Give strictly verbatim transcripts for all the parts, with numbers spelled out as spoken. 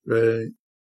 Ve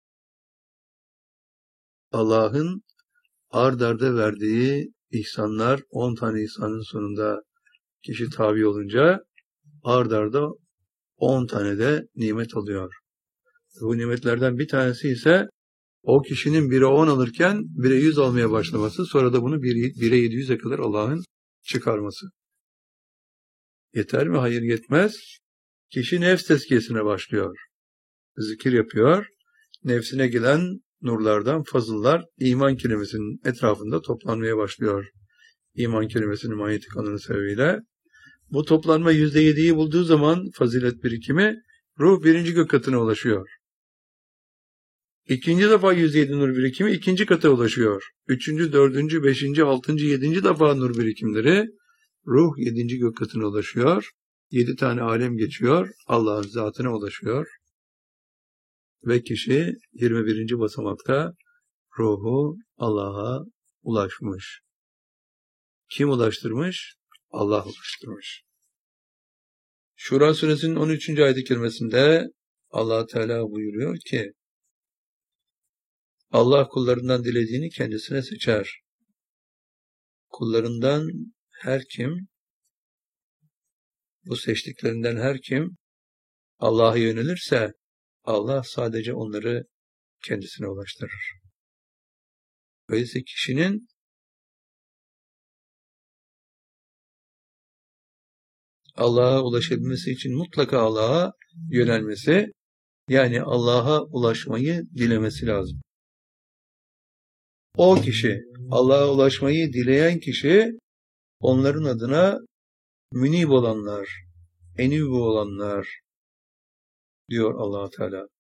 Allah'ın ard arda verdiği ihsanlar, on tane ihsanın sonunda kişi tabi olunca ard arda on tane de nimet alıyor. Bu nimetlerden bir tanesi ise o kişinin bire on alırken bire yüz almaya başlaması, sonra da bunu bire yedi yüze kadar Allah'ın çıkarması. Yeter mi? Hayır, yetmez. Kişi nefs tezkiyesine başlıyor. Zikir yapıyor. Nefsine gelen nurlardan fazıllar iman kelimesinin etrafında toplanmaya başlıyor. İman kelimesinin manyetik alanı sebebiyle. Bu toplanma yüzde yediyi bulduğu zaman fazilet birikimi ruh birinci gök katına ulaşıyor. İkinci defa yüzde yedi nur birikimi ikinci kata ulaşıyor. Üçüncü, dördüncü, beşinci, altıncı, yedinci defa nur birikimleri ruh yedinci gök katına ulaşıyor. Yedi tane alem geçiyor. Allah'ın zatına ulaşıyor. Ve kişi yirmi birinci basamakta ruhu Allah'a ulaşmış. Kim ulaştırmış? Allah ulaştırmış. Şura suresinin on üçüncü ayet-i kerimesinde Allah Teala buyuruyor ki Allah kullarından dilediğini kendisine seçer. Kullarından her kim, bu seçtiklerinden her kim Allah'a yönelirse Allah sadece onları kendisine ulaştırır. Öyleyse kişinin Allah'a ulaşabilmesi için mutlaka Allah'a yönelmesi, yani Allah'a ulaşmayı dilemesi lazım. O kişi, Allah'a ulaşmayı dileyen kişi, onların adına münib olanlar, enib olanlar diyor Allah Teala.